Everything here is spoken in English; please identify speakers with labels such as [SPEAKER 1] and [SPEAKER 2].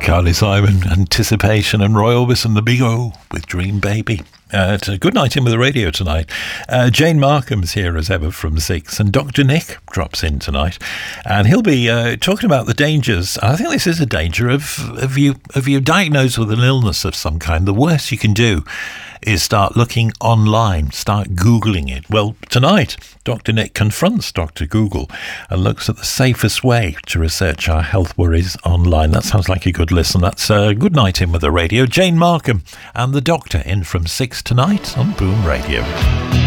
[SPEAKER 1] Carly Simon, Anticipation, and Roy Orbison, the Big O with Dream Baby. It's a good night in with the radio tonight. Jane Markham's here as ever from 6, and Dr. Nick drops in tonight, and he'll be talking about the dangers. I think this is a danger of you diagnosed with an illness of some kind. The worst you can do is start looking online, start Googling it. Well, tonight, Dr. Nick confronts Dr. Google and looks at the safest way to research our health worries online. That sounds like a good listen. That's a good night in with the radio. Jane Markham and the Doctor in from 6 tonight on Boom Radio.